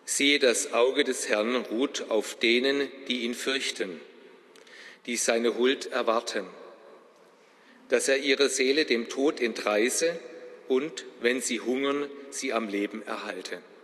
Siehe, das Auge des Herrn ruht auf denen, die ihn fürchten, die seine Huld erwarten, dass er ihre Seele dem Tod entreiße und, wenn sie hungern, sie am Leben erhalte.